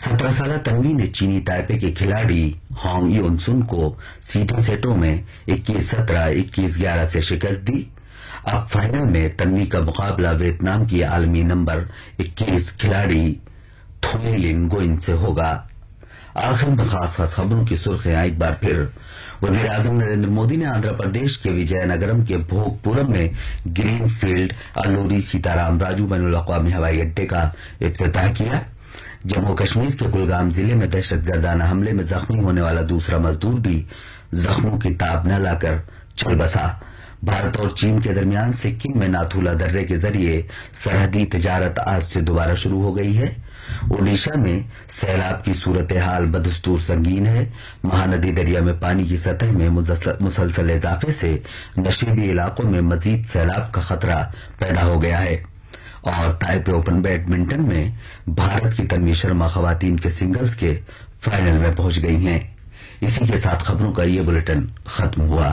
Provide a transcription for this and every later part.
17 साल तन्वी ने चीनी ताइपे के खिलाड़ी होंग योन-सुन को सीधे सेटों में 21-17, 21-11 से शिकस्त दी। अब फाइनल में तन्वी का मुकाबला वियतनाम की आलमी नंबर 21 खिलाड़ी थोई लिन गोइन से होगा। आखिर में खास खबरों की सुर्खियां एक बार फिर। वजीर आजम नरेंद्र मोदी ने आंध्र प्रदेश के विजयनगरम के भोगपुरम में ग्रीन फील्ड अल्लूरी सीताराम राजू बैनुल अक़वामी हवाई अड्डे का इफ्तिताह किया। जम्मू कश्मीर के कुलगाम जिले में दहशतगर्दाना हमले में जख्मी होने वाला दूसरा मजदूर भी जख्मों की ताब न लाकर चल बसा। भारत और चीन के दरमियान सिक्किम में नाथुला दर्रे के जरिए सरहदी तिजारत आज से दोबारा शुरू हो गई है। ओडिशा में सैलाब की सूरत हाल बदस्तूर संगीन है। महानदी दरिया में पानी की सतह में मुसलसल इजाफे से नशीबी इलाकों में मजीद सैलाब का खतरा पैदा हो गया है। और ताइपे ओपन बैडमिंटन में भारत की तन्वी शर्मा खवातीन के सिंगल्स के फाइनल में पहुंच गई हैं। इसी के साथ खबरों का ये बुलेटिन खत्म हुआ।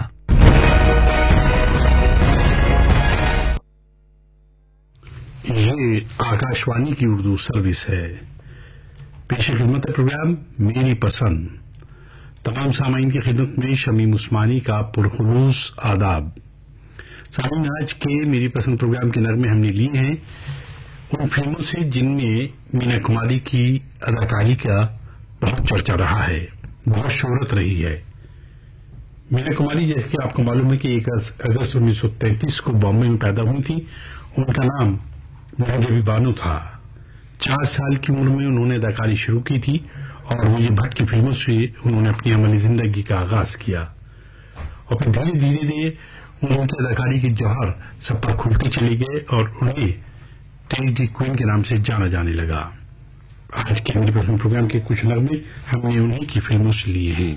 ये आकाशवाणी की उर्दू सर्विस है। पेश खिदमत प्रोग्राम मेरी पसंद। तमाम सामाइन की खिदमत में शमीम उस्मानी का पुरखुलूस आदाब। सामाइन, आज के मेरी पसंद प्रोग्राम के नगमे हमने लिए हैं उन फिल्मों से जिनमें मीना कुमारी की अदाकारी का बहुत चर्चा रहा है, बहुत शोहरत रही है। मीना कुमारी, जैसे कि आपको मालूम है कि 1 अगस्त 1933 को बॉम्बे में पैदा हुई थी। उनका नाम महजबी बानो था। 4 साल की उम्र में उन्होंने अदाकारी शुरू की थी और विजय भट्ट की फिल्मों से उन्होंने अपनी अमली जिंदगी का आगाज किया और फिर धीरे धीरे उनकी अदाकारी के जौहर सब पर खुलते चले गए और उन्हें टेडी क्वीन के नाम से जाना जाने लगा। आज के मेरे पसंद प्रोग्राम के कुछ नगमे हमने उन्हीं की फिल्मों से लिए हैं।